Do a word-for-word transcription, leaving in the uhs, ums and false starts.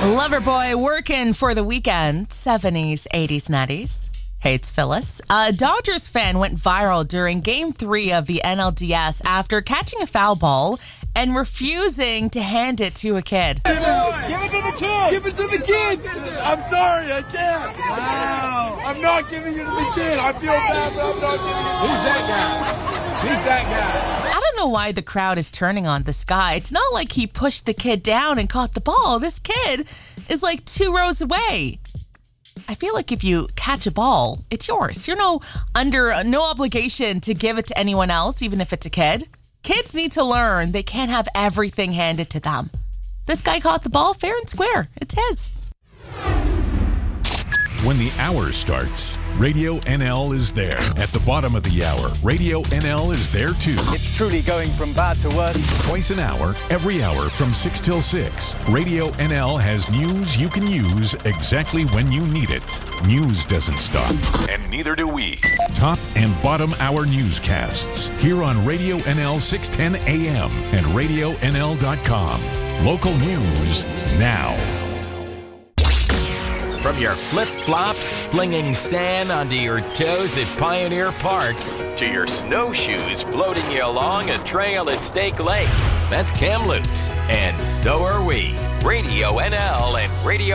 Loverboy working for the weekend, seventies, eighties, nineties. Hey, it's Phyllis. A Dodgers fan went viral during Game three of the N L D S after catching a foul ball and refusing to hand it to a kid. Give it to the kid! Give it to the kid! I'm sorry, I can't. Wow. I'm not giving it to the kid. I feel bad, but I'm not giving it. Who's that guy? Who's that guy? I don't know why the crowd is turning on this guy. It's not like he pushed the kid down and caught the ball. This kid is like two rows away. I feel like if you catch a ball, it's yours. You're no under no obligation to give it to anyone else, even if it's a kid. Kids need to learn they can't have everything handed to them. This guy caught the ball fair and square. It's his. When the hour starts, Radio N L is there. At the bottom of the hour, Radio N L is there too. It's truly going from bad to worse. Twice an hour, every hour from six till six. Radio N L has news you can use exactly when you need it. News doesn't stop, and neither do we. Top and bottom hour newscasts here on Radio N L six ten A M and radio N L dot com. Local news now. From your flip-flops flinging sand onto your toes at Pioneer Park to your snowshoes floating you along a trail at Snake Lake, that's Kamloops, and so are we. Radio N L and Radio